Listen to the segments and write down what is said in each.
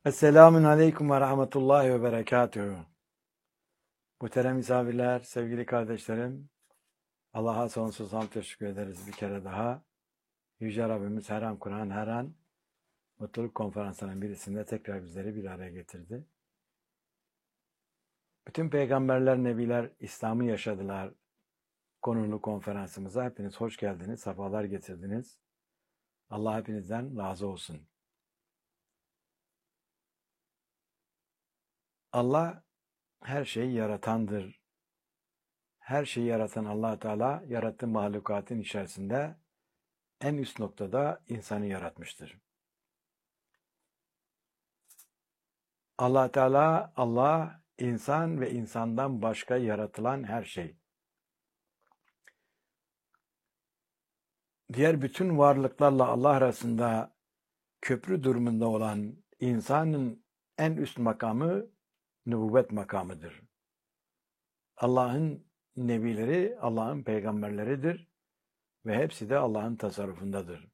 Esselamun Aleyküm ve Rahmetullahi ve Berekatuhu. Muhterem misafirler, sevgili kardeşlerim, Allah'a sonsuz hamd teşekkür ederiz bir kere daha. Yüce Rabbimiz her an Kur'an, her an mutluluk konferanslarının birisinde tekrar bizleri bir araya getirdi. Bütün peygamberler, nebiler İslam'ı yaşadılar konulu konferansımıza. Hepiniz hoş geldiniz, sefalar getirdiniz. Allah hepinizden razı olsun. Allah her şeyi yaratandır. Her şeyi yaratan Allah Teala yarattığı mahlukatın içerisinde en üst noktada insanı yaratmıştır. Allah Teala, Allah, insan ve insandan başka yaratılan her şey. Diğer bütün varlıklarla Allah arasında köprü durumunda olan insanın en üst makamı nübüvvet makamıdır. Allah'ın nebileri, Allah'ın peygamberleridir ve hepsi de Allah'ın tasarrufundadır.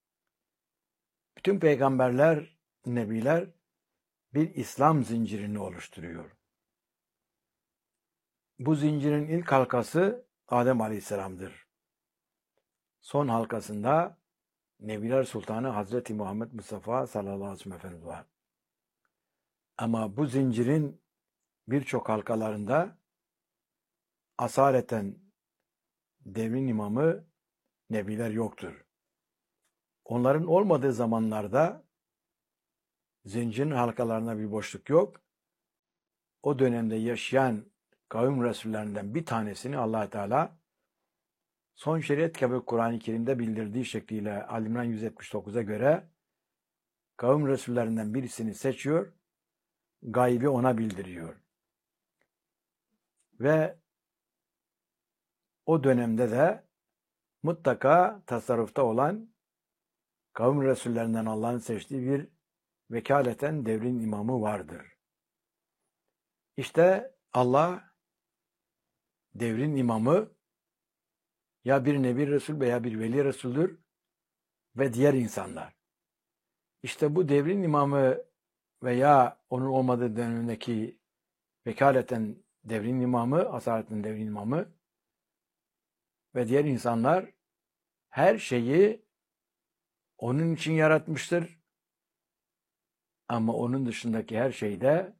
Bütün peygamberler, nebiler bir İslam zincirini oluşturuyor. Bu zincirin ilk halkası Adem Aleyhisselam'dır. Son halkasında Nebiler Sultanı Hazreti Muhammed Mustafa sallallahu aleyhi ve sellem Efendimiz var. Ama bu zincirin birçok halkalarında asaleten devrin imamı nebiler yoktur. Onların olmadığı zamanlarda zincirin halkalarına bir boşluk yok. O dönemde yaşayan kavim resullerinden bir tanesini Allah Teala son şeriat kitabı Kur'an-ı Kerim'de bildirdiği şekliyle Ali İmran 179'a göre kavim resullerinden birisini seçiyor, gaybi ona bildiriyor. Ve o dönemde de mutlaka tasarrufta olan kavim resullerinden Allah'ın seçtiği bir vekaleten devrin imamı vardır. İşte Allah devrin imamı ya bir nebi resul veya bir veli resuldür ve diğer insanlar. İşte bu devrin imamı veya onun olmadığı dönemdeki vekaleten devrin imamı, asaleten devrin imamı ve diğer insanlar her şeyi onun için yaratmıştır. Ama onun dışındaki her şeyde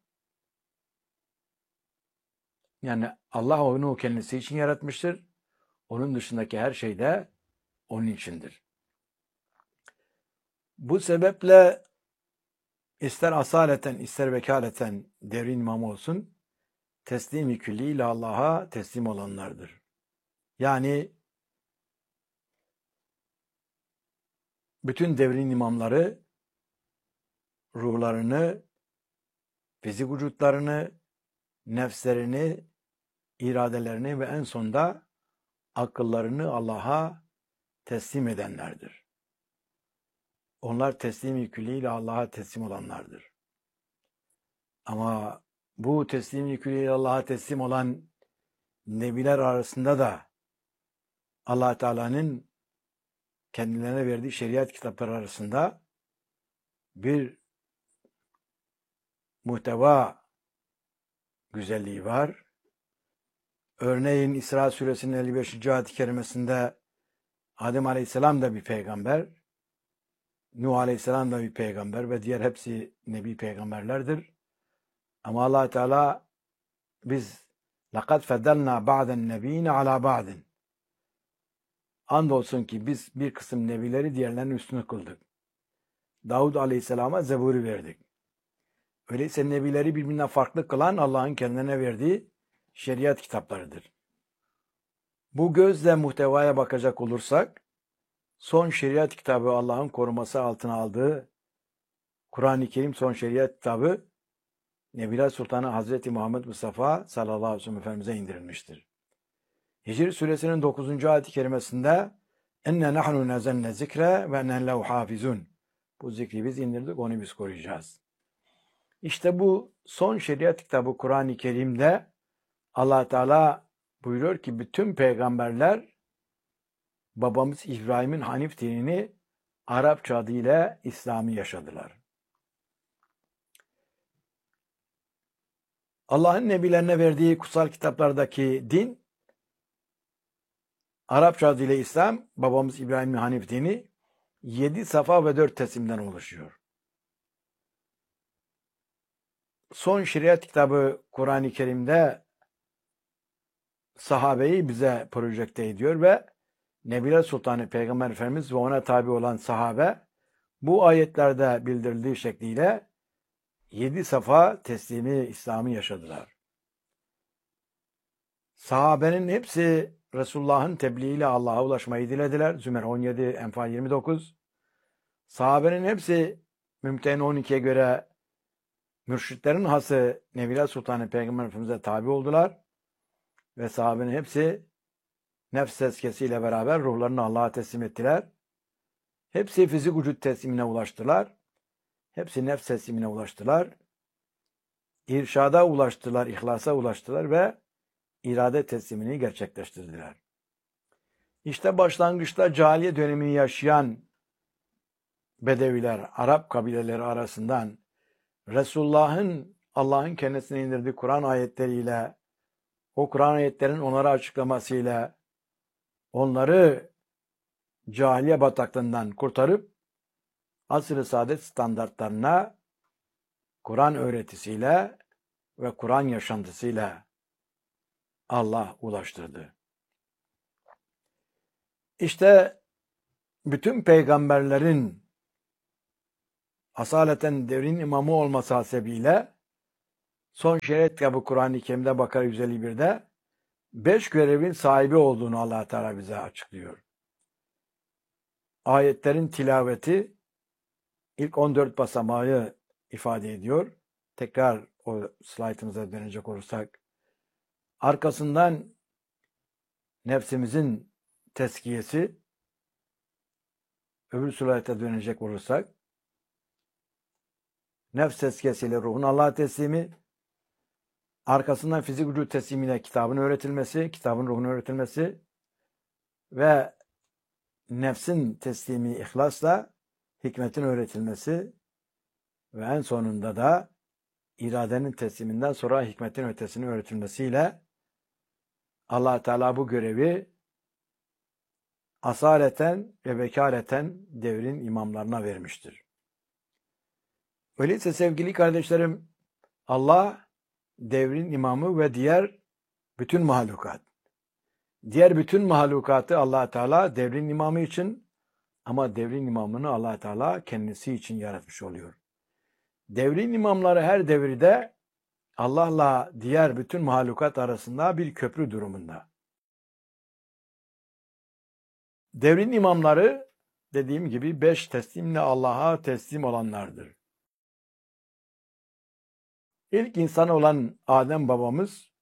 yani Allah onu kendisi için yaratmıştır. Onun dışındaki her şey de onun içindir. Bu sebeple ister asaleten ister vekaleten devrin imamı olsun, teslim-i külliyle Allah'a teslim olanlardır. Yani bütün devrin imamları ruhlarını, fizik vücutlarını, nefslerini, iradelerini ve en sonunda akıllarını Allah'a teslim edenlerdir. Onlar teslim-i külliyle Allah'a teslim olanlardır. Ama bu teslim-i külliyle Allah'a teslim olan nebiler arasında da Allah Teala'nın kendilerine verdiği şeriat kitapları arasında bir muhteva güzelliği var. Örneğin İsra suresinin 55. ayet-i kerimesinde Adem Aleyhisselam da bir peygamber, Nuh Aleyhisselam da bir peygamber ve diğer hepsi nebi peygamberlerdir. Ama Allah Teala biz لَقَدْ فَدَّلْنَا بَعْدَ النَّب۪ينَ عَلَى بَعْدٍ Andolsun ki biz bir kısım nebileri diğerlerinin üstüne kıldık. Davud Aleyhisselam'a Zebur'u verdik. Öyleyse nebileri birbirinden farklı kılan Allah'ın kendine verdiği şeriat kitaplarıdır. Bu gözle muhtevaya bakacak olursak, son şeriat kitabı Allah'ın koruması altına aldığı Kur'an-ı Kerim son şeriat kitabı Nebiler Sultanı Hazreti Muhammed Mustafa sallallahu aleyhi ve sellem Efendimiz'e indirilmiştir. Hicr suresinin 9. ayet-i kerimesinde enne nahnu nezenne zikre ve enne lehu hafizun. Bu zikri biz indirdik, onu biz koruyacağız. İşte bu son şeriat kitabı Kur'an-ı Kerim'de Allah Teala buyuruyor ki bütün peygamberler babamız İbrahim'in Hanif dinini Arapça adıyla İslam'ı yaşadılar. Allah'ın nebilerine verdiği kutsal kitaplardaki din, Arapça adıyla İslam, babamız İbrahim'in Hanif dini 7 safa ve 4 teslimden oluşuyor. Son şeriat kitabı Kur'an-ı Kerim'de sahabeyi bize projekte ediyor ve Nebiler Sultanı Peygamber Efendimiz ve ona tabi olan sahabe bu ayetlerde bildirildiği şekliyle 7 safa teslimi İslam'ı yaşadılar. Sahabenin hepsi Resulullah'ın tebliğiyle Allah'a ulaşmayı dilediler. Zümer 17, Enfal 29. Sahabenin hepsi Mümtehine 12'ye göre mürşitlerin hası Nebiler Sultanı Peygamber Efendimiz'e tabi oldular. Ve sahabenin hepsi nefs tezkiyesiyle beraber ruhlarını Allah'a teslim ettiler. Hepsi fizik vücut teslimine ulaştılar. Hepsi nefs teslimine ulaştılar. İrşada ulaştılar, ihlasa ulaştılar ve irade teslimini gerçekleştirdiler. İşte başlangıçta cahiliye dönemini yaşayan Bedeviler, Arap kabileleri arasından Resulullah'ın Allah'ın kendisine indirdiği Kur'an ayetleriyle, o Kur'an ayetlerinin onlara açıklamasıyla onları cahiliye bataklığından kurtarıp asr-ı saadet standartlarına Kur'an öğretisiyle ve Kur'an yaşantısıyla Allah ulaştırdı. İşte bütün peygamberlerin asaleten devrin imamı olması hasebiyle son şeriat kitabı Kur'an-ı Kerim'de Bakara 151'de 5 görevin sahibi olduğunu Allah Teala bize açıklıyor. Ayetlerin tilaveti ilk 14 basamağı ifade ediyor. Tekrar o slaytımıza dönecek olursak. Arkasından nefsimizin tezkiyesi, öbür slayta dönecek olursak, nefs tezkiyesiyle ruhun Allah'a teslimi, arkasından fizik vücut teslimine kitabın öğretilmesi, kitabın ruhun öğretilmesi ve nefsin teslimi ihlasla hikmetin öğretilmesi ve en sonunda da iradenin tesliminden sonra hikmetin ötesinin öğretilmesiyle Allah Teala bu görevi asaleten ve vekaleten devrin imamlarına vermiştir. Öyleyse sevgili kardeşlerim, Allah devrin imamı ve diğer bütün mahlukat. Diğer bütün mahlukatı Allah Teala devrin imamı için ama devrin imamını Allah Teala kendisi için yaratmış oluyor. Devrin imamları her devirde Allah'la diğer bütün mahlukat arasında bir köprü durumunda. Devrin imamları dediğim gibi 5 teslimle Allah'a teslim olanlardır. İlk insan olan Adem babamız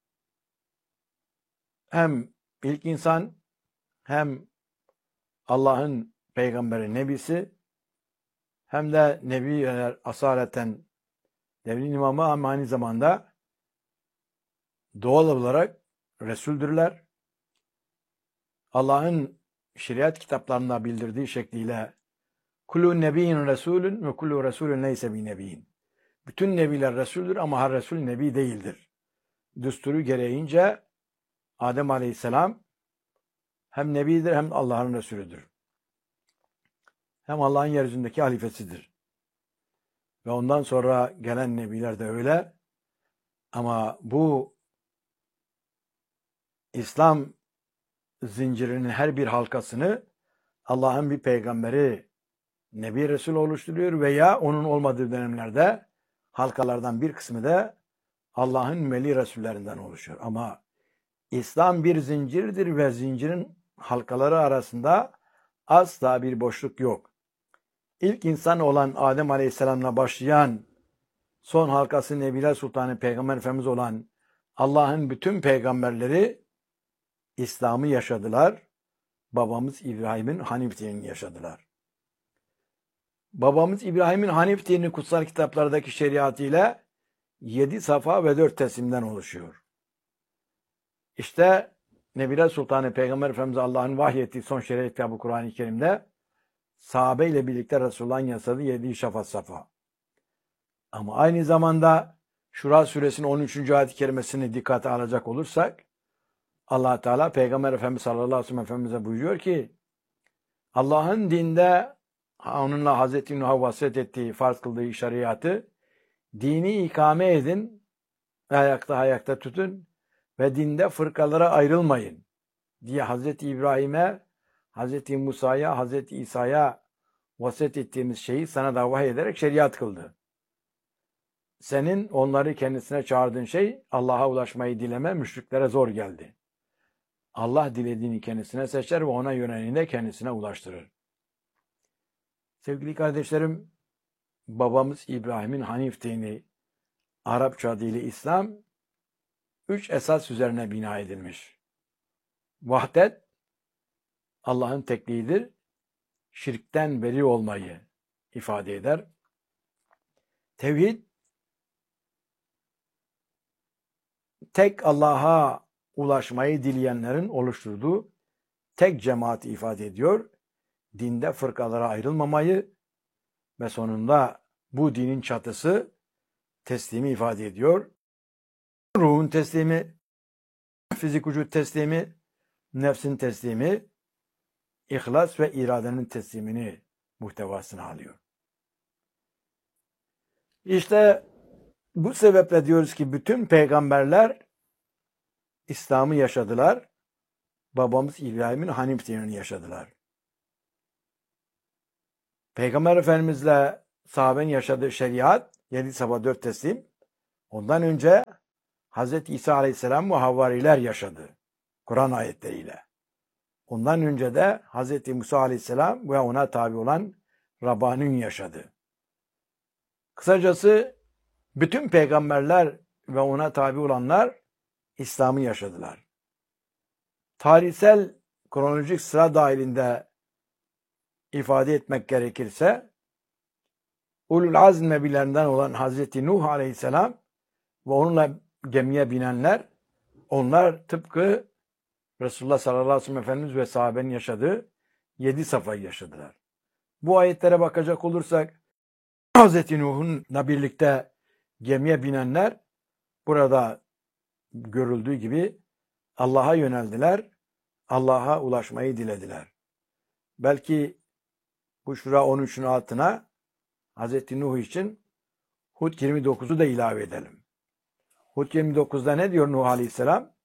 hem ilk insan hem Allah'ın peygamberi, nebisi hem de nebiler asaleten devrin imamı ama aynı zamanda doğal olarak Resuldürler. Allah'ın şeriat kitaplarında bildirdiği şekliyle kullu nebiyyin resulün ve kullu resulün leyse bi nebiyyin. Bütün nebiler Resul'dür ama her Resul nebi değildir. Düsturu gereğince Adem Aleyhisselam hem nebidir hem Allah'ın Resulüdür. Hem Allah'ın yeryüzündeki halifesidir. Ve ondan sonra gelen nebiler de öyle. Ama bu İslam zincirinin her bir halkasını Allah'ın bir peygamberi, Nebi Resul oluşturuyor veya onun olmadığı dönemlerde halkalardan bir kısmı da Allah'ın veli Resullerinden oluşuyor. Ama İslam bir zincirdir ve zincirin halkaları arasında asla bir boşluk yok. İlk insan olan Adem Aleyhisselam'la başlayan son halkası Nebiler Sultanı Peygamber Efendimiz olan Allah'ın bütün peygamberleri İslam'ı yaşadılar. Babamız İbrahim'in Hanif dinini yaşadılar. Babamız İbrahim'in Hanif dini kutsal kitaplardaki şeriatıyla 7 safa ve 4 teslimden oluşuyor. İşte Nebiler Sultanı Peygamber Efendimiz Allah'ın vahyettiği son şeriat kitabı Kur'an-ı Kerim'de sahabe ile birlikte Resulullah'ın yasadığı 7 şafat safa. Ama aynı zamanda Şura suresinin 13. ayet-i kerimesini dikkate alacak olursak Allah Teala Peygamber Efendimiz sallallahu aleyhi ve sellem Efendimiz'e buyuruyor ki Allah'ın dinde onunla Hazreti Nuh'a vasiyet ettiği, farz kıldığı şeriatı dini ikame edin, ayakta tutun ve dinde fırkalara ayrılmayın diye Hazreti İbrahim'e, Hazreti Musa'ya, Hazreti İsa'ya vasiyet ettiğimiz şeyi sana da vahiy ederek şeriat kıldı. Senin onları kendisine çağırdığın şey Allah'a ulaşmayı dileme, müşriklere zor geldi. Allah dilediğini kendisine seçer ve ona yöneleni de kendisine ulaştırır. Sevgili kardeşlerim, babamız İbrahim'in Hanif dini, Arapça adıyla İslam, 3 esas üzerine bina edilmiş. Vahdet, Allah'ın tekliğidir. Şirkten beri olmayı ifade eder. Tevhid, tek Allah'a ulaşmayı dileyenlerin oluşturduğu tek cemaati ifade ediyor. Dinde fırkalara ayrılmamayı ve sonunda bu dinin çatısı teslimi ifade ediyor. Ruhun teslimi, fizik vücut teslimi, nefsin teslimi, ihlas ve iradenin teslimini muhtevasına alıyor. İşte bu sebeple diyoruz ki bütün peygamberler İslam'ı yaşadılar. Babamız İbrahim'in Hanif dinini yaşadılar. Peygamber Efendimizle sahabenin yaşadığı şeriat 7 sabah 4 teslim. Ondan önce Hz. İsa Aleyhisselam ve Havvariler yaşadı. Kur'an ayetleriyle. Ondan önce de Hz. Musa Aleyhisselam ve ona tabi olan Rabbanün yaşadı. Kısacası bütün peygamberler ve ona tabi olanlar İslam'ı yaşadılar. Tarihsel kronolojik sıra dahilinde ifade etmek gerekirse Ulul Azm nebilerinden olan Hazreti Nuh Aleyhisselam ve onunla gemiye binenler, onlar tıpkı Resulullah sallallahu aleyhi ve sellem Efendimiz ve sahabenin yaşadığı 7 safhayı yaşadılar. Bu ayetlere bakacak olursak Hazreti Nuh'unla birlikte gemiye binenler burada görüldüğü gibi Allah'a yöneldiler, Allah'a ulaşmayı dilediler. Belki bu Şura 13'ün altına Hazreti Nuh için Hud 29'u da ilave edelim. Hud 29'da ne diyor Nuh Aleyhisselam?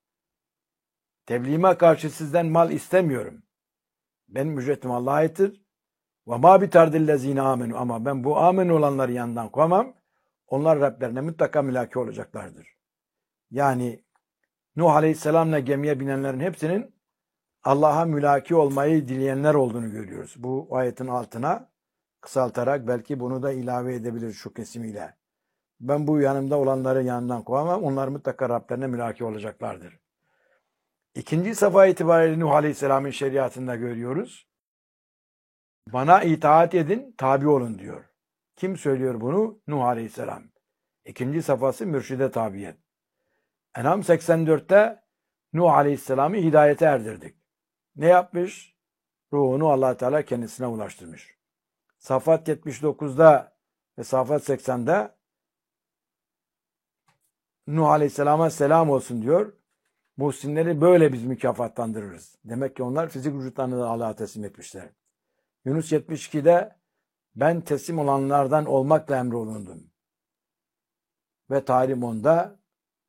Tebliğime karşı sizden mal istemiyorum. Benim ücretim Allah'a aittir. Ve ma bitardillezine amenu, ama ben bu amen olanları yanından kovamam. Onlar Rablerine mutlaka mülaki olacaklardır. Yani Nuh Aleyhisselam'la gemiye binenlerin hepsinin Allah'a mülaki olmayı dileyenler olduğunu görüyoruz. Bu ayetin altına kısaltarak belki bunu da ilave edebiliriz şu kesimiyle. Ben bu yanımda olanları yanından kovamam. Onlar mutlaka Rablerine mülaki olacaklardır. İkinci safa itibariyle Nuh Aleyhisselam'ın şeriatında görüyoruz. Bana itaat edin, tabi olun diyor. Kim söylüyor bunu? Nuh Aleyhisselam. İkinci safhası mürşide tabiyet. En'am 84'te Nuh Aleyhisselam'ı hidayete erdirdik. Ne yapmış? Ruhunu Allah Teala kendisine ulaştırmış. Safat 79'da ve Safat 80'de Nuh Aleyhisselam'a selam olsun diyor. Muhsinleri böyle biz mükafatlandırırız. Demek ki onlar fizik vücutlarını da Allah'a teslim etmişler. Yunus 72'de ben teslim olanlardan olmakla emrolundum. Ve Tahrim 10'da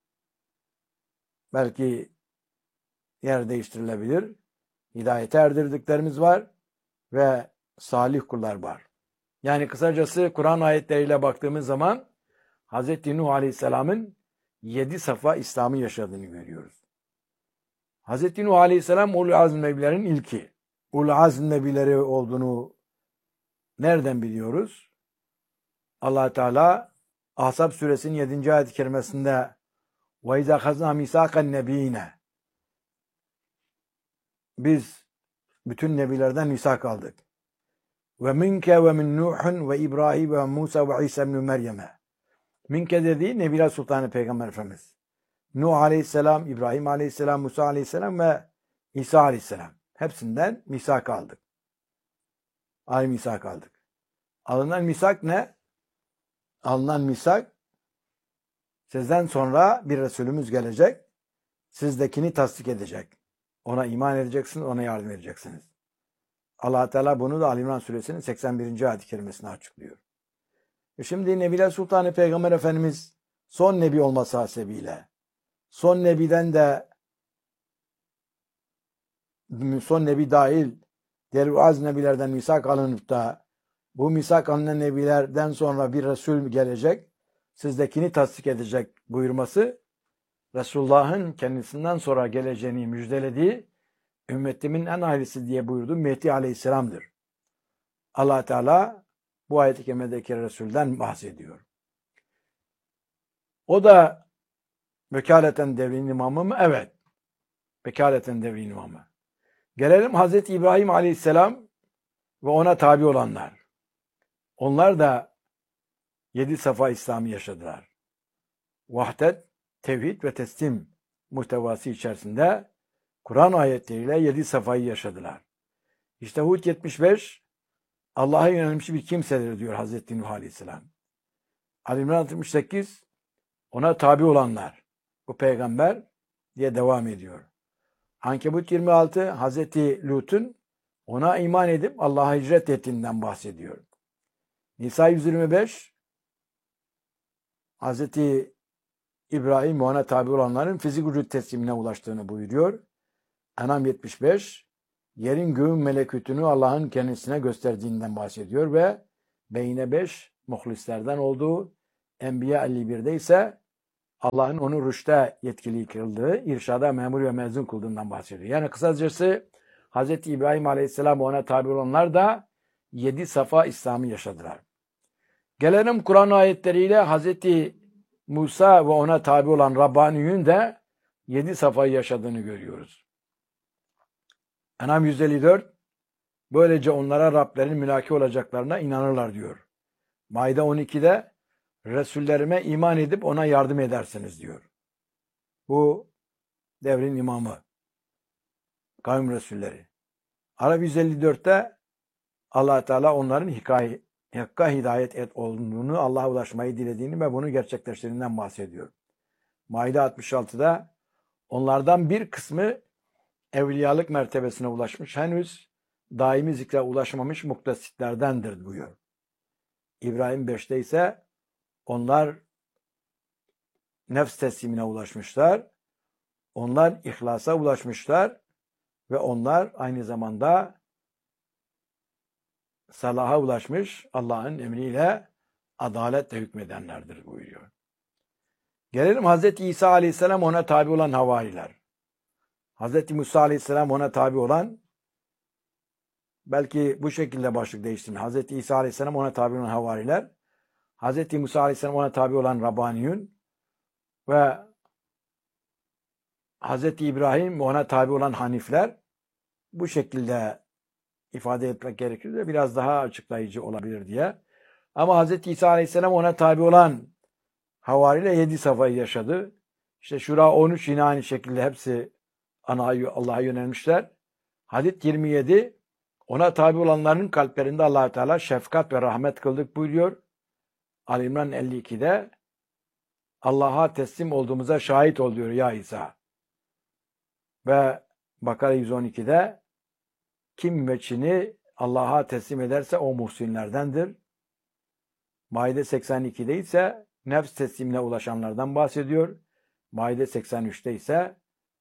belki yer değiştirilebilir. Hidayete erdirdiklerimiz var ve salih kullar var. Yani kısacası Kur'an ayetleriyle baktığımız zaman Hz. Nuh Aleyhisselam'ın 7 safa İslam'ı yaşadığını görüyoruz. Hz. Nuh Aleyhisselam Ulul Azm nebilerin ilki. Ulul Azm nebileri olduğunu nereden biliyoruz? Allah Teala Ahzab suresinin 7. ayet-i kerimesinde وَاِذَا خَزْنَا مِسَاقَ النَّب۪ينَ biz bütün nebilerden misak aldık. وَمِنْكَ وَمِنْ نُوحٍ وَاِبْرَاهِمَ وَمُوسَى وَعِيسَى بْنُ مَرْيَمَ Minke dediği Nebiler Sultanı Peygamber Efendimiz. Nuh Aleyhisselam, İbrahim Aleyhisselam, Musa Aleyhisselam ve İsa Aleyhisselam. Hepsinden misak aldık. Aynı misak aldık. Alınan misak ne? Alınan misak Sizden sonra bir Resulümüz gelecek. Sizdekini tasdik edecek. Ona iman edeceksiniz, ona yardım edeceksiniz. Allah Teala bunu da Ali İmran Suresinin 81. ayet-i kerimesine açıklıyor. Şimdi Nebiler Sultanı Peygamber Efendimiz son nebi olması hasebiyle, son nebiden de son nebi dahil diğer az nebilerden misak alınıp da bu misak alınan nebilerden sonra bir Resul gelecek, sizdekini tasdik edecek buyurması, Resulullah'ın kendisinden sonra geleceğini müjdelediği, ümmetimin en hayırlısı diye buyurduğu Mehdi Aleyhisselam'dır. Allah Teala bu ayet-i kerimedeki Resul'den bahsediyor. O da vekaleten devrin imamı mı? Evet. Vekaleten devrin imamı. Gelelim Hazreti İbrahim Aleyhisselam ve ona tabi olanlar. Onlar da 7 safa İslam'ı yaşadılar. Vahdet, tevhid ve teslim muhtevası içerisinde Kur'an ayetleriyle 7 safayı yaşadılar. İşte Hud 75 Allah'a yönelmiş bir kimsedir diyor Hazreti Nuh Aleyhisselam. Ali İmran 68 ona tabi olanlar. Bu peygamber diye devam ediyor. Ankebut 26 Hazreti Lut'un ona iman edip Allah'a hicret ettiğinden bahsediyor. Nisa 125 Hazreti İbrahim ve ona tabi olanların fizik vücut teslimine ulaştığını buyuruyor. Enam 75 yerin göğün melekutunu Allah'ın kendisine gösterdiğinden bahsediyor ve Beyne 5 muhlislerden olduğu, Enbiya 51'de ise Allah'ın onu rüşte yetkili kıldığı, irşada memur ve mezun kıldığından bahsediyor. Yani kısacası Hz. İbrahim Aleyhisselam ona tabi olanlar da 7 safa İslam'ı yaşadılar. Gelelim Kur'an ayetleriyle Hz. Musa ve ona tabi olan Rabbani'nin de 7 safayı yaşadığını görüyoruz. Enam 154 böylece onlara Rablerin mülaki olacaklarına inanırlar diyor. Maide 12'de Resullerime iman edip ona yardım edersiniz diyor. Bu devrin imamı. Kavim Resulleri. Arap 154'te Allah Teala onların hakka hidayet et olduğunu, Allah'a ulaşmayı dilediğini ve bunu gerçekleştirdiğinden bahsediyor. Maide 66'da onlardan bir kısmı evliyalık mertebesine ulaşmış, henüz daimi zikre ulaşmamış muktasitlerdendir buyuruyor. İbrahim 5'te ise onlar nefs teslimine ulaşmışlar, onlar ihlasa ulaşmışlar ve onlar aynı zamanda salaha ulaşmış, Allah'ın emriyle adaletle hükmedenlerdir buyuruyor. Gelelim Hz. İsa Aleyhisselam ona tabi olan havariler. Hz. Musa Aleyhisselam ona tabi olan, belki bu şekilde başlık değiştirmiş. Hz. İsa Aleyhisselam ona tabi olan havariler, Hz. Musa Aleyhisselam ona tabi olan Rabbaniyun ve Hz. İbrahim ona tabi olan Hanifler, bu şekilde ifade etmek gerekirse biraz daha açıklayıcı olabilir diye. Ama Hz. İsa Aleyhisselam ona tabi olan havariyle 7 safayı yaşadı. İşte Şura 13 yine aynı şekilde hepsi Allah'a yönelmişler. Hadid 27 ona tabi olanların kalplerinde Allah Teala şefkat ve rahmet kıldık buyuruyor. Ali İmran 52'de Allah'a teslim olduğumuza şahit ol diyor ya İsa. Ve Bakara 112'de kim veçini Allah'a teslim ederse o muhsinlerdendir. Maide 82'de ise nefs teslimine ulaşanlardan bahsediyor. Maide 83'te ise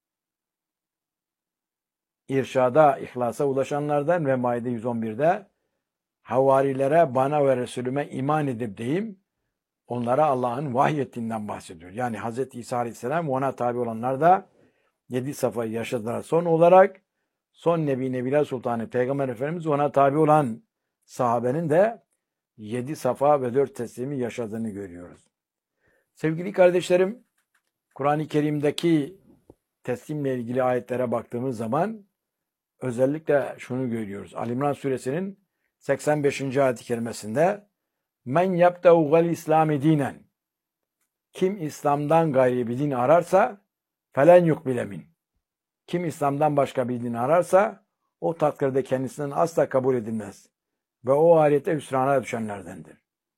irşada, ihlasa ulaşanlardan ve Maide 111'de havarilere bana ve Resulüme iman edip deyim, onlara Allah'ın vahyettiğinden bahsediyor. Yani Hz. İsa Aleyhisselam ona tabi olanlar da 7 safayı yaşadılar. Son olarak son Nebiler Sultanı Peygamber Efendimiz ona tabi olan sahabenin de 7 safa ve 4 teslimi yaşadığını görüyoruz. Sevgili kardeşlerim, Kur'an-ı Kerim'deki teslimle ilgili ayetlere baktığımız zaman özellikle şunu görüyoruz. Ali İmran Suresinin 85. ayet-i kerimesinde men yabtau gal İslami dinen, kim İslam'dan gayri bir din ararsa felen yukbile min, kim İslam'dan başka bir din ararsa o takdirde kendisinden asla kabul edilmez ve o ahirete hüsrana düşenlerdendir.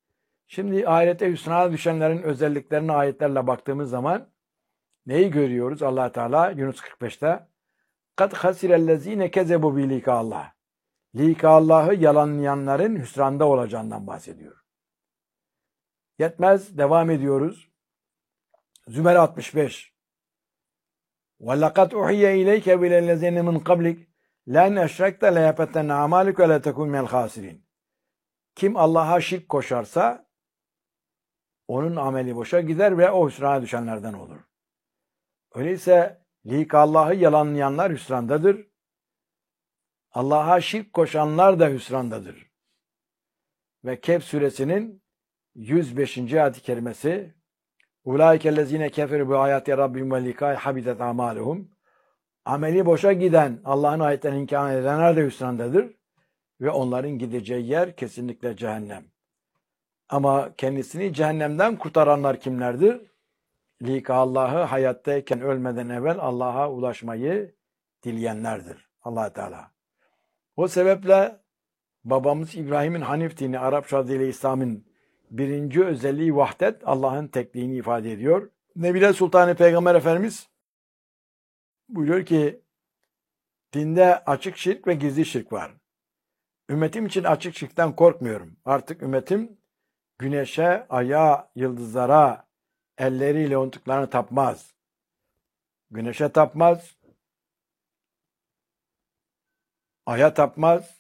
Şimdi ahirete hüsrana düşenlerin özelliklerine ayetlerle baktığımız zaman neyi görüyoruz? Allah Teala Yunus 45'te "Kad hasirellezine kezebu bi lika Allah." Lika Allah'ı yalanlayanların hüsranda olacağından bahsediyor. Yetmez, devam ediyoruz. Zümer 65. وَلَقَدْ اُحِيَّ اِلَيْكَ وَلَلَّذِينَ مِنْ قَبْلِكَ لَاَنْ اَشْرَكْتَ لَيَبَتَّنَّ عَمَالِكَ وَلَا تَكُنْ مِنَ الْخَاسِرِينَ. Kim Allah'a şirk koşarsa onun ameli boşa gider ve o hüsrana düşenlerden olur. Öyleyse lika Allah'ı yalanlayanlar hüsrandadır. Allah'a şirk koşanlar da hüsrandadır. Ve Kehf suresinin 105. ayet-i kerimesi "Ulaikellezine keferu bi ayati rabbihim ve likai habitat amaluhum." Ameli boşa giden, Allah'ın ayetlerini inkar edenler de hüsrandadır ve onların gideceği yer kesinlikle cehennem. Ama kendisini cehennemden kurtaranlar kimlerdir? Lika Allah'ı hayattayken ölmeden evvel Allah'a ulaşmayı dileyenlerdir. Allah Teala. O sebeple babamız İbrahim'in Hanif dini, Arapça adıyla İslam'ın birinci özelliği vahdet, Allah'ın tekliğini ifade ediyor. Nebile Sultanı Peygamber Efendimiz buyuruyor ki dinde açık şirk ve gizli şirk var. Ümmetim için açık şirkten korkmuyorum. Artık ümmetim güneşe, aya, yıldızlara elleriyle unuttuklarını tapmaz. Güneşe tapmaz, aya tapmaz,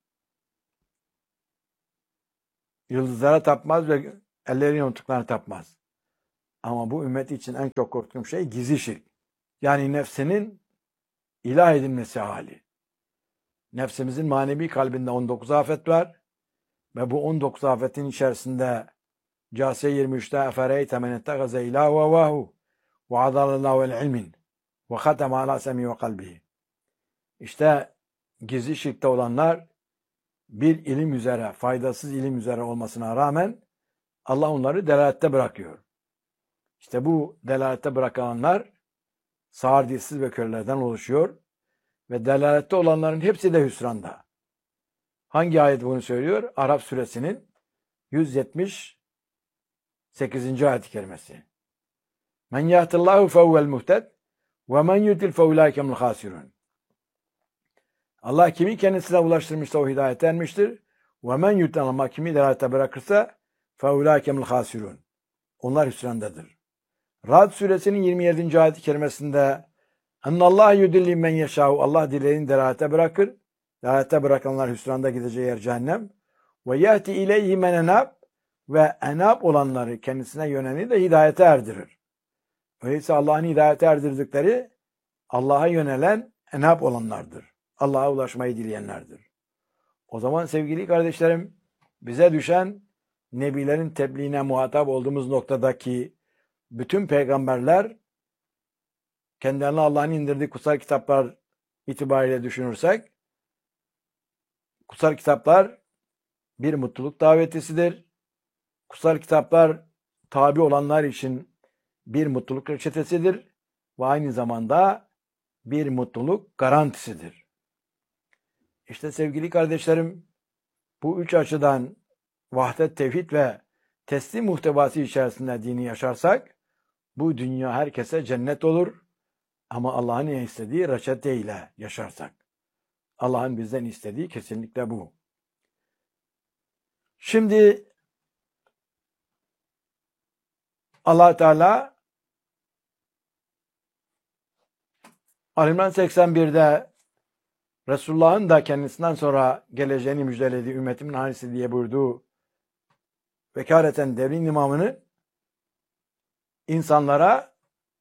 yıldızlara tapmaz ve elleriyle unuttuklarını tapmaz. Ama bu ümmet için en çok korktuğum şey gizli şirk. Yani nefsinin ilah edilmesi hali. Nefsimizin manevi kalbinde 19 afet var ve bu 19 afetin içerisinde Câsiye 23'te efereyte men ettegaze ilâhu ve vâhu ve adallallahu el ilmin ve khatema alâ semî ve kalbihi. İşte gizli şirkte olanlar bir ilim üzere, faydasız ilim üzere olmasına rağmen Allah onları delalette bırakıyor. İşte bu delalette bırakılanlar sağır dilsiz ve kölelerden oluşuyor ve delalette olanların hepsi de hüsranda. Hangi ayet bunu söylüyor? Arap suresinin 178. ayet-i kerimesi. Men yahtillahu fehuvel muhted ve men yutil feulaikemul hasirun. Allah kimi kendisine ulaştırmışsa o hidayete ermiştir. Ve men yutil, ama kimi delalete bırakırsa feulaikemul hasirun. Onlar hüsrandadır. Ra'd suresinin 27. ayet-i kerimesinde "Ennallâhe yudilli men yeşâhu." Allah dilediğini delalete bırakır. Delalete bırakanlar hüsranda gideceği yer cehennem. Ve yehti ileyhi men enâb, ve enâb olanları, kendisine yöneleni de hidayete erdirir. Öyleyse Allah'ın hidayete erdirdikleri Allah'a yönelen enâb olanlardır. Allah'a ulaşmayı dileyenlerdir. O zaman sevgili kardeşlerim, bize düşen nebilerin tebliğine muhatap olduğumuz noktadaki bütün peygamberler kendilerine Allah'ın indirdiği kutsal kitaplar itibariyle düşünürsek, kutsal kitaplar bir mutluluk davetisidir. Kutsal kitaplar tabi olanlar için bir mutluluk reçetesidir ve aynı zamanda bir mutluluk garantisidir. İşte sevgili kardeşlerim, bu üç açıdan vahdet, tevhid ve teslim muhtevası içerisinde dini yaşarsak, bu dünya herkese cennet olur. Ama Allah'ın istediği reçete ile yaşarsak. Allah'ın bizden istediği kesinlikle bu. Şimdi Allah Teala Ali İmran 81'de Resulullah'ın da kendisinden sonra geleceğini müjdelediği ümmetimin hanisi diye buyurduğu vekaleten devrin imamını insanlara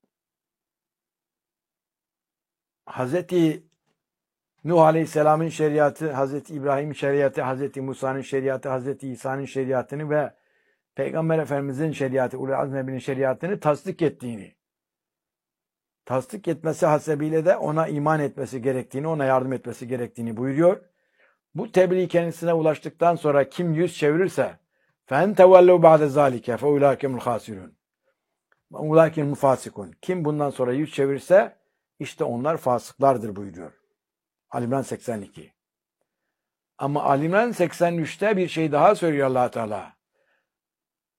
Hazreti Nuh Aleyhisselam'ın şeriatı, Hazreti İbrahim'in şeriatı, Hazreti Musa'nın şeriatı, Hazreti İsa'nın şeriatını ve Peygamber Efendimiz'in şeriatı, Ulul Azm Nebi'nin şeriatını tasdik ettiğini, tasdik etmesi hasebiyle de ona iman etmesi gerektiğini, ona yardım etmesi gerektiğini buyuruyor. Bu tebliğ kendisine ulaştıktan sonra kim yüz çevirirse فَاَنْ تَوَلَّوْا بَعْدَ ذَٰلِكَ فَاُولَٰكَمُ الْخَاسِرُونَ وَاُولَٰكِمُ الْفَاسِقُونَ. Kim bundan sonra yüz çevirirse işte onlar fasıklardır buyuruyor. Ali İmran 82. Ama Ali İmran 83'te bir şey daha söylüyor Allah Teala.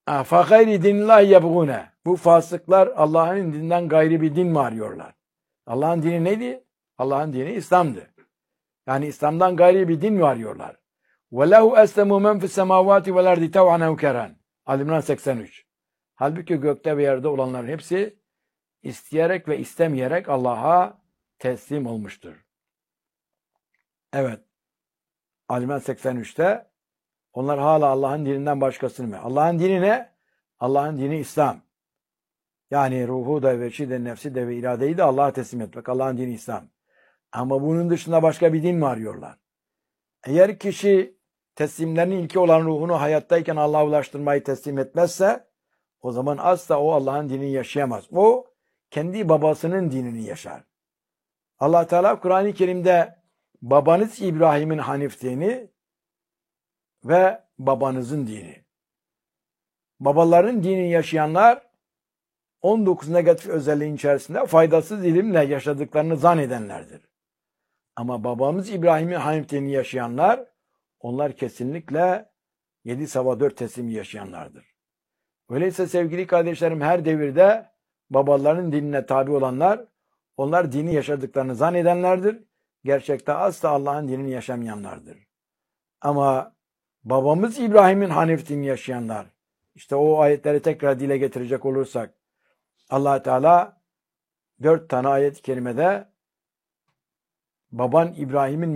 فَغَيْرِ دِنِ اللّٰهِ يَبْغُونَ. Bu fasıklar Allah'ın dininden gayri bir din mi arıyorlar? Allah'ın dini neydi? Allah'ın dini İslam'dı. Yani İslam'dan gayri bir din mi arıyorlar? وَلَهُ أَسْلَمُوا مَنْ فِي السَّمَاوَاتِ وَالْاَرْضِ تَوْعًا اَوْ كَرًا. Ali-İmran 83. Halbuki gökte ve yerde olanların hepsi isteyerek ve istemeyerek Allah'a teslim olmuştur. Evet. Ali-İmran 83'te onlar hala Allah'ın dininden başkasını mı? Allah'ın dini ne? Allah'ın dini İslam. Yani ruhu da ve şi de nefsi de ve iradeyi de Allah'a teslim etmek. Allah'ın dini İslam. Ama bunun dışında başka bir din mi arıyorlar? Eğer kişi teslimlerinin ilki olan ruhunu hayattayken Allah'a ulaştırmayı teslim etmezse o zaman asla o Allah'ın dinini yaşayamaz. O kendi babasının dinini yaşar. Allah Teala Kur'an-ı Kerim'de babanız İbrahim'in Hanif dini ve babanızın dini. Babaların dinini yaşayanlar 19 negatif özelliğin içerisinde faydasız ilimle yaşadıklarını zannedenlerdir. Ama babamız İbrahim'in Hanif dinini yaşayanlar, onlar kesinlikle 7/4 teslimi yaşayanlardır. Öyleyse sevgili kardeşlerim, her devirde babaların dinine tabi olanlar, onlar dini yaşadıklarını zannedenlerdir. Gerçekte asla Allah'ın dinini yaşamayanlardır. Ama babamız İbrahim'in Hanif dinini yaşayanlar, işte o ayetleri tekrar dile getirecek olursak, Allah Teala 4 tane ayet-i kerimede baban İbrahim'in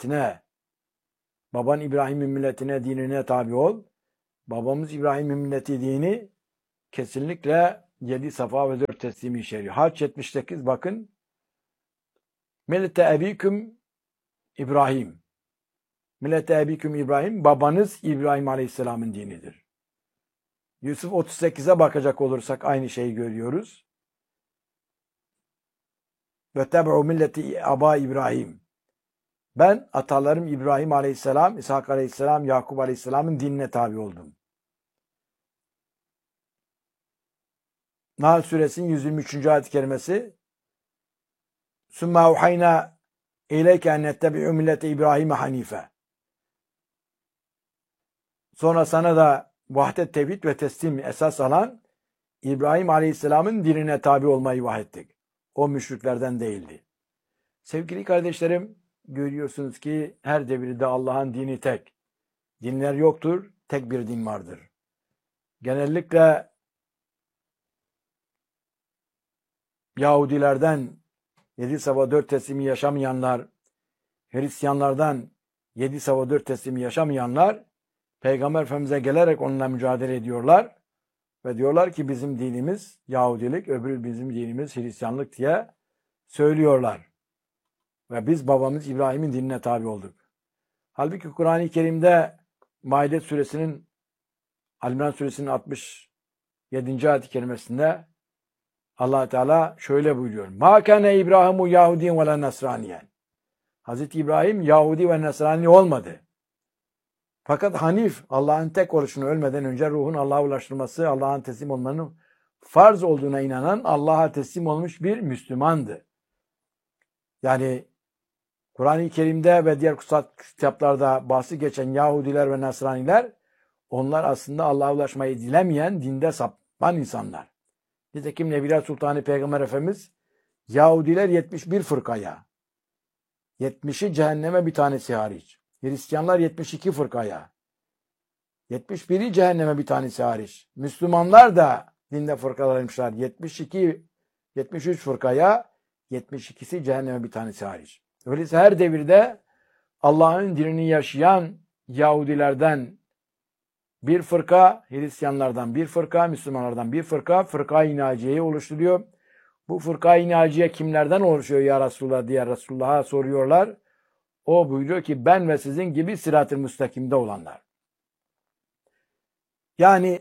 milletine, dinine tabi ol. Babamız İbrahim'in milleti dini kesinlikle 7 safa ve 4 teslimi içeriyor. Hac 78 bakın. Millete ebiküm İbrahim. Millete ebiküm İbrahim, babanız İbrahim Aleyhisselam'ın dinidir. Yusuf 38'e bakacak olursak aynı şeyi görüyoruz. Ve tebe'u milleti aba İbrahim. Ben atalarım İbrahim Aleyhisselam, İshak Aleyhisselam, Yakup Aleyhisselam'ın dinine tabi oldum. Nahl suresinin 123. ayet-i kerimesi ثُمَّ اَوْحَيْنَا اِلَيْكَ اَنْ نَتَّبِعُ مِلَّةَ İbrahim Hanife. Sonra sana da vahdet, tevhid ve teslim esas alan İbrahim Aleyhisselam'ın dinine tabi olmayı vahyettik. O müşriklerden değildi. Sevgili kardeşlerim, görüyorsunuz ki her devirde Allah'ın dini tek. Dinler yoktur, tek bir din vardır. Genellikle Yahudilerden 7/4 teslimi yaşamayanlar, Hristiyanlardan 7/4 teslimi yaşamayanlar, Peygamber Efendimiz'e gelerek onunla mücadele ediyorlar ve diyorlar ki bizim dinimiz Yahudilik, öbürü bizim dinimiz Hristiyanlık diye söylüyorlar. Ve biz babamız İbrahim'in dinine tabi olduk. Halbuki Kur'an-ı Kerim'de Maide suresinin, Ali-İmran suresinin 67. ayet-i kerimesinde Allah Teala şöyle buyuruyor. مَا كَانَ İbrahimu Yahudiyen ve la Nasraniyen. Hazreti İbrahim Yahudi ve Nasrani olmadı. Fakat Hanif, Allah'ın tek oluşunu ölmeden önce ruhun Allah'a ulaştırması, Allah'ın teslim olmanın farz olduğuna inanan, Allah'a teslim olmuş bir Müslümandı. Yani Kur'an-ı Kerim'de ve diğer kutsal kitaplarda bahsi geçen Yahudiler ve Nasraniler, onlar aslında Allah'a ulaşmayı dilemeyen, dinde sapan insanlar. Nitekim Nebiler Sultanı Peygamber Efendimiz, Yahudiler 71 fırkaya, 70'i cehenneme bir tanesi hariç. Hristiyanlar 72 fırkaya, 71'i cehenneme bir tanesi hariç. Müslümanlar da dinde fırkalarmışlar. 73 fırkaya, 72'si cehenneme bir tanesi hariç. Öyleyse her devirde Allah'ın dinini yaşayan Yahudilerden bir fırka, Hristiyanlardan bir fırka, Müslümanlardan bir fırka, Fırka-i Naciye'yi oluşturuyor. Bu Fırka-i Naciye kimlerden oluşuyor ya Resulullah diye Resulullah'a soruyorlar. O buyuruyor ki ben ve sizin gibi sırat-ı müstakimde olanlar. Yani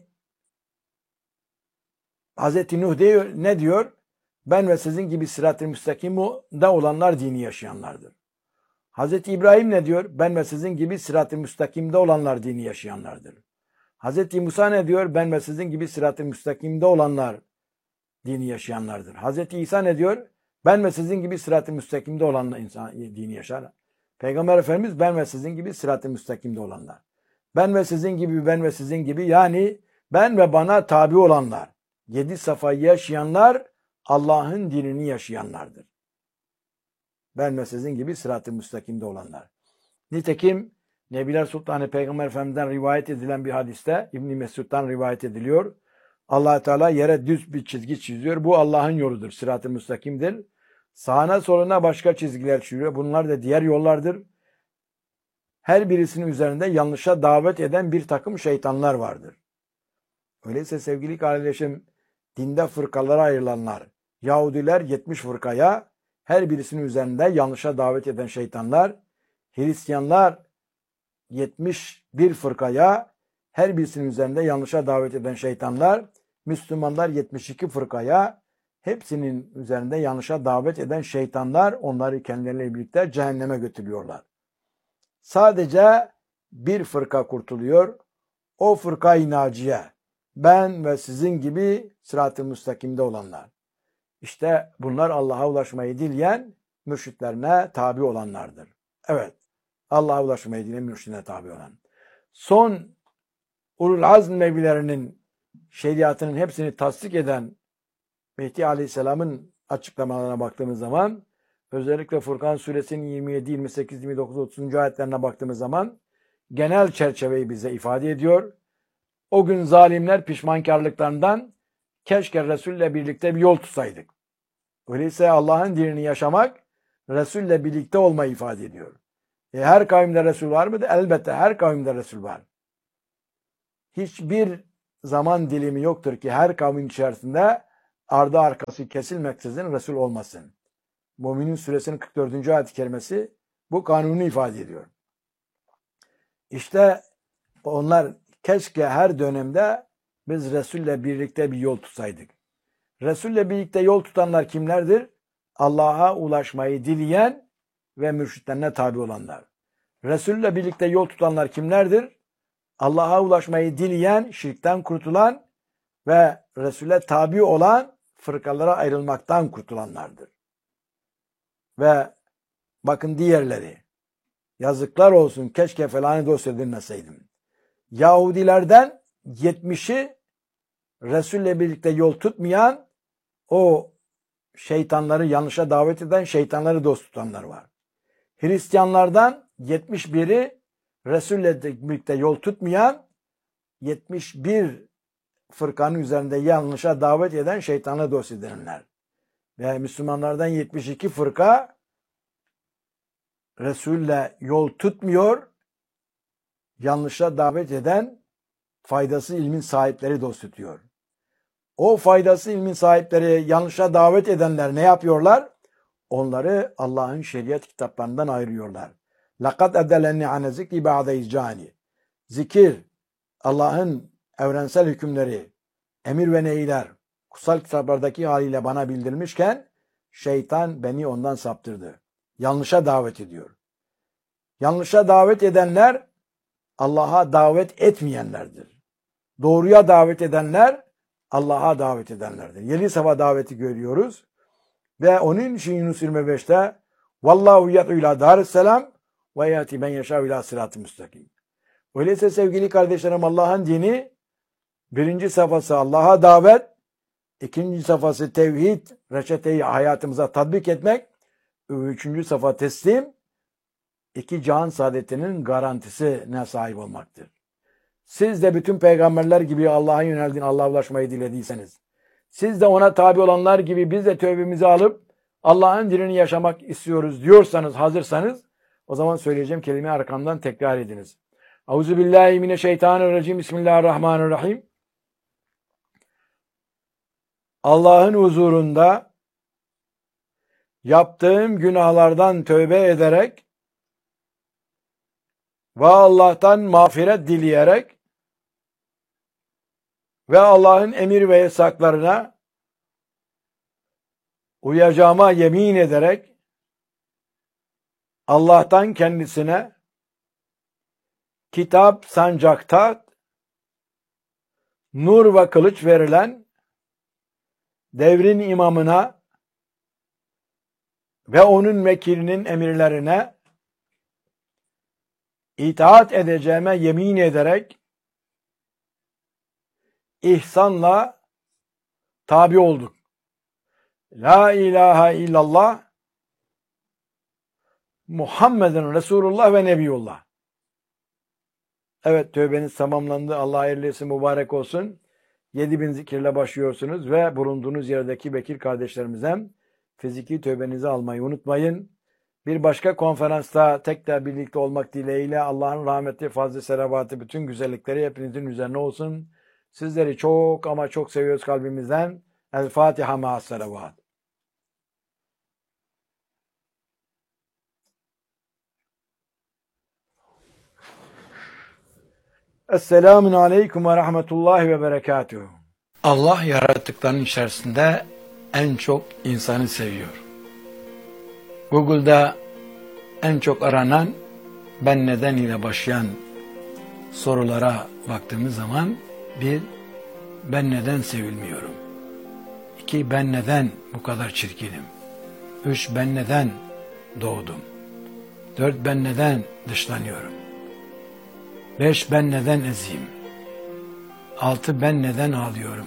Hz. Nuh diyor, ne diyor? Ben ve sizin gibi sırat-ı müstakimde olanlar dini yaşayanlardır. Hz. İbrahim ne diyor? Ben ve sizin gibi sırat-ı müstakimde olanlar dini yaşayanlardır. Hz. Musa ne diyor? Ben ve sizin gibi sırat-ı müstakimde olanlar dini yaşayanlardır. Hz. İsa ne diyor? Ben ve sizin gibi sırat-ı müstakimde olanlar dini yaşar. Peygamber Efendimiz ben ve sizin gibi sırat-ı müstakimde olanlar. Ben ve sizin gibi, ben ve sizin gibi, yani Ben ve bana tabi olanlar, 7 safayı yaşayanlar Allah'ın dinini yaşayanlardır. Ben ve sizin gibi sırat-ı müstakimde olanlar. Nitekim Nebiler Sultanı Peygamber Efendimiz'den rivayet edilen bir hadiste İbn Mesud'dan rivayet ediliyor. Allah Teala yere düz bir çizgi çiziyor. Bu Allah'ın yoludur. Sırat-ı müstakimdir. Sağına soluna başka çizgiler çiziyor. Bunlar da diğer yollardır. Her birisinin üzerinde yanlışa davet eden bir takım şeytanlar vardır. Öyleyse sevgili kardeşim, dinde fırkalara ayrılanlar, Yahudiler 70 fırkaya, her birisinin üzerinde yanlışa davet eden şeytanlar, Hristiyanlar 71 fırkaya, her birisinin üzerinde yanlışa davet eden şeytanlar, Müslümanlar 72 fırkaya, hepsinin üzerinde yanlışa davet eden şeytanlar onları kendileriyle birlikte cehenneme götürüyorlar. Sadece bir fırka kurtuluyor. O fırka-i naciye. Ben ve sizin gibi sırat-ı müstakimde olanlar. İşte bunlar Allah'a ulaşmayı dileyen mürşitlerine tabi olanlardır. Evet, Allah'a ulaşmayı dileyen mürşitlerine tabi olan. Son ulul azm mevlilerinin şeriatının hepsini tasdik eden Mehdi Aleyhisselam'ın açıklamalarına baktığımız zaman, özellikle Furkan Suresinin 27, 28, 29, 30. ayetlerine baktığımız zaman genel çerçeveyi bize ifade ediyor. O gün zalimler pişmankarlıklarından keşke Resul'le birlikte bir yol tutsaydık. Öyleyse Allah'ın dinini yaşamak Resul'le birlikte olmayı ifade ediyor. Her kavimde Resul var mı? Elbette her kavimde Resul var. Hiçbir zaman dilimi yoktur ki her kavmin içerisinde ardı arkası kesilmeksizin Resul olmasın. Müminin Suresinin 44. ayet-i kerimesi bu kanunu ifade ediyor. İşte onlar keşke her dönemde biz Resul'le birlikte bir yol tutsaydık. Resul'le birlikte yol tutanlar kimlerdir? Allah'a ulaşmayı dileyen ve mürşitlerine tabi olanlar. Resul'le birlikte yol tutanlar kimlerdir? Allah'a ulaşmayı dileyen, şirkten kurtulan ve Resul'e tabi olan, fırkalara ayrılmaktan kurtulanlardır. Ve bakın diğerleri, yazıklar olsun keşke falanı dost edilmeseydim. Yahudilerden 70'i Resul'le birlikte yol tutmayan, o şeytanları yanlışa davet eden şeytanları dost tutanlar var. Hristiyanlardan 71'i Resul'le birlikte yol tutmayan, 71 fırkanın üzerinde yanlışa davet eden şeytanla dost edilenler. Ve Müslümanlardan 72 fırka Resul'le yol tutmuyor, yanlışa davet eden faydası ilmin sahipleri dost tutuyor. O faydası ilmin sahipleri yanlışa davet edenler ne yapıyorlar? Onları Allah'ın şeriat kitaplarından ayırıyorlar. لَقَدْ اَدَلَنِّ عَنَ ذِكْرِ بَعْدَ اِزْجَانِ Zikir, Allah'ın evrensel hükümleri, emir ve nehirler, kutsal kitaplardaki haliyle bana bildirmişken şeytan beni ondan saptırdı. Yanlışa davet ediyor. Yanlışa davet edenler Allah'a davet etmeyenlerdir. Doğruya davet edenler Allah'a davet edenlerdir. Yedi safa daveti görüyoruz. Ve onun için Yunus 25'te Vallahu yed'u ila darisselam ve yati ben yeşâ ila sırat-ı müstakim. Öyleyse sevgili kardeşlerim, Allah'ın dini birinci safhası Allah'a davet, ikinci safhası tevhid, reçeteyi hayatımıza tatbik etmek, üçüncü safha teslim, iki cihan saadetinin garantisine sahip olmaktır. Siz de bütün peygamberler gibi Allah'a yöneldin, Allah'a ulaşmayı dilediyseniz, siz de ona tabi olanlar gibi biz de tövbemizi alıp Allah'ın dinini yaşamak istiyoruz diyorsanız, hazırsanız, o zaman söyleyeceğim kelimeyi arkamdan tekrar ediniz. Euzubillahimineşşeytanirracim. Bismillahirrahmanirrahim. Allah'ın huzurunda yaptığım günahlardan tövbe ederek ve Allah'tan mağfiret dileyerek ve Allah'ın emir ve yasaklarına uyacağıma yemin ederek Allah'tan kendisine kitap, sancakta, nur ve kılıç verilen devrin imamına ve onun vekilinin emirlerine itaat edeceğime yemin ederek ihsanla tabi olduk. La ilahe illallah Muhammeden Resulullah ve Nebiyullah. Evet, tövbeniz tamamlandı. Allah hayırlı etsin, mübarek olsun. 7000 zikirle başlıyorsunuz ve bulunduğunuz yerdeki Bekir kardeşlerimize fiziki tövbenizi almayı unutmayın. Bir başka konferansta tekrar birlikte olmak dileğiyle Allah'ın rahmeti, fazl-ı selavatı, bütün güzellikleri hepinizin üzerine olsun. Sizleri çok ama çok seviyoruz kalbimizden. El Fatiha ma'as selavat. Esselamun aleyküm ve rahmetullahi ve berekatuhu. Allah yarattıklarının içerisinde en çok insanı seviyor. Google'da en çok aranan ben neden ile başlayan sorulara baktığımız zaman 1. Ben neden sevilmiyorum? 2. Ben neden bu kadar çirkinim? 3. Ben neden doğdum? 4. Ben neden dışlanıyorum? 5. Ben neden eziyim? 6. Ben neden ağlıyorum?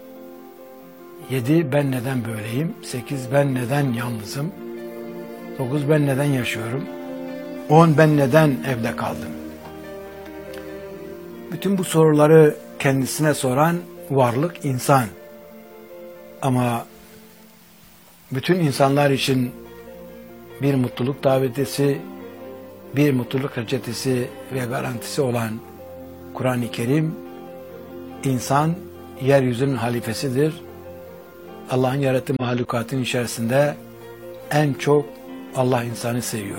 7. Ben neden böyleyim? 8. Ben neden yalnızım? 9. Ben neden yaşıyorum? 10. Ben neden evde kaldım? Bütün bu soruları kendisine soran varlık insan. Ama bütün insanlar için bir mutluluk davetisi, bir mutluluk reçetesi ve garantisi olan Kur'an-ı Kerim, insan yeryüzünün halifesidir. Allah'ın yarattığı mahlukatın içerisinde en çok Allah insanı seviyor.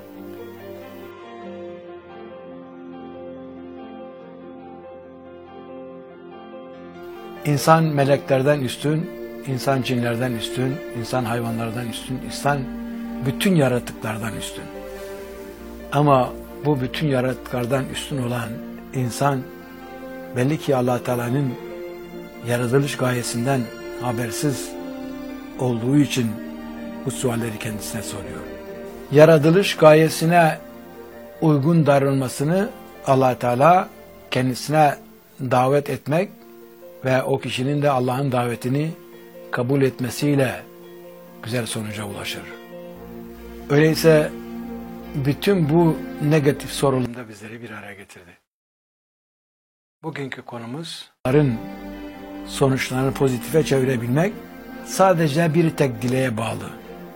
İnsan meleklerden üstün, insan cinlerden üstün, insan hayvanlardan üstün, insan bütün yaratıklardan üstün. Ama bu bütün yaratıklardan üstün olan insan belli ki Allah Teala'nın yaratılış gayesinden habersiz olduğu için bu sualleri kendisine soruyor. Yaratılış gayesine uygun davranmasını Allah Teala kendisine davet etmek ve o kişinin de Allah'ın davetini kabul etmesiyle güzel sonuca ulaşır. Öyleyse bütün bu negatif sorunlar bizleri bir araya getirdi. Bugünkü konumuz, sonuçlarını pozitife çevirebilmek sadece bir tek dileğe bağlı.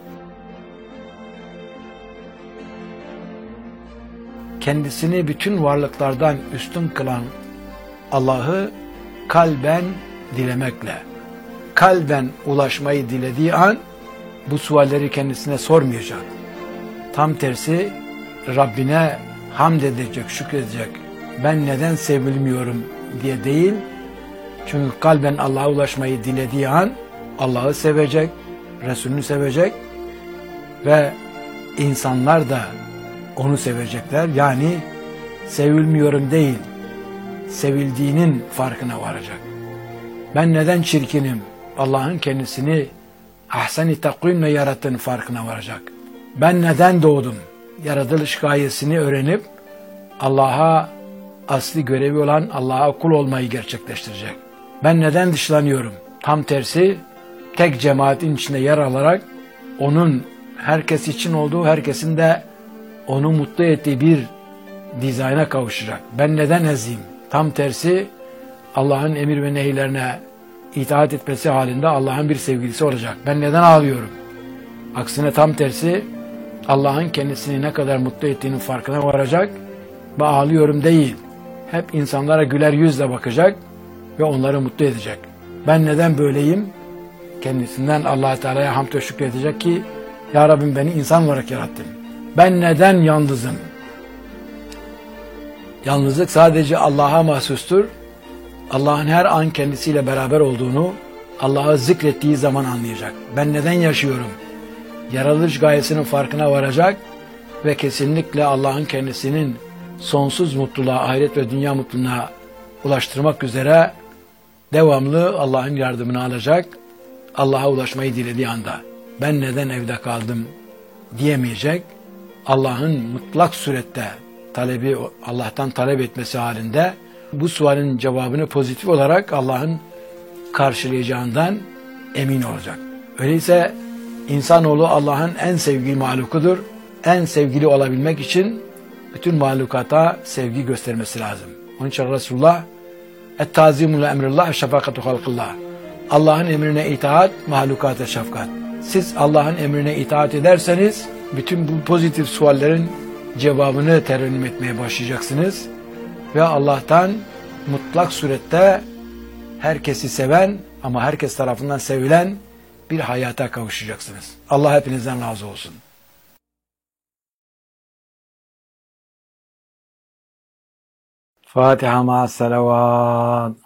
Kendisini bütün varlıklardan üstün kılan Allah'ı kalben dilemekle, kalben ulaşmayı dilediği an bu sualleri kendisine sormayacak. Tam tersi Rabbine hamd edecek, şükredecek. Ben neden sevilmiyorum diye değil. Çünkü kalben Allah'a ulaşmayı dilediği an Allah'ı sevecek, Resulünü sevecek ve insanlar da onu sevecekler. Yani sevilmiyorum değil, sevildiğinin farkına varacak. Ben neden çirkinim? Allah'ın kendisini ahsen-i takvimle yarattığının farkına varacak. Ben neden doğdum? Yaratılış gayesini öğrenip Allah'a asli görevi olan Allah'a kul olmayı gerçekleştirecek. Ben neden dışlanıyorum? Tam tersi tek cemaatin içinde yer alarak onun herkes için olduğu, herkesin de onu mutlu ettiği bir dizayna kavuşacak. Ben neden eziyim? Tam tersi Allah'ın emir ve nehirlerine itaat etmesi halinde Allah'ın bir sevgilisi olacak. Ben neden ağlıyorum? Aksine tam tersi Allah'ın kendisini ne kadar mutlu ettiğinin farkına varacak ve ağlıyorum değil. Hep insanlara güler yüzle bakacak ve onları mutlu edecek. Ben neden böyleyim? Kendisinden Allah Teala'ya hamd ve şükredecek ki Ya Rabbim beni insan olarak yarattın. Ben neden yalnızım? Yalnızlık sadece Allah'a mahsustur. Allah'ın her an kendisiyle beraber olduğunu Allah'ı zikrettiği zaman anlayacak. Ben neden yaşıyorum? Yaratılış gayesinin farkına varacak ve kesinlikle Allah'ın kendisinin sonsuz mutluluğa, ahiret ve dünya mutluluğuna ulaştırmak üzere devamlı Allah'ın yardımını alacak. Allah'a ulaşmayı dilediği anda ben neden evde kaldım diyemeyecek. Allah'ın mutlak surette talebi, Allah'tan talep etmesi halinde bu sualin cevabını pozitif olarak Allah'ın karşılayacağından emin olacak. Öyleyse insanoğlu Allah'ın en sevgili mahlukudur. En sevgili olabilmek için bütün mahlukata sevgi göstermesi lazım. Onun için Resulullah "Et-tazimu li emrillah, şefakatu halkillah." Allah'ın emrine itaat, mahlukata şefkat. Siz Allah'ın emrine itaat ederseniz bütün bu pozitif suallerin cevabını terennüm etmeye başlayacaksınız ve Allah'tan mutlak surette herkesi seven ama herkes tarafından sevilen bir hayata kavuşacaksınız. Allah hepinizden razı olsun. Fatiha ma salavat.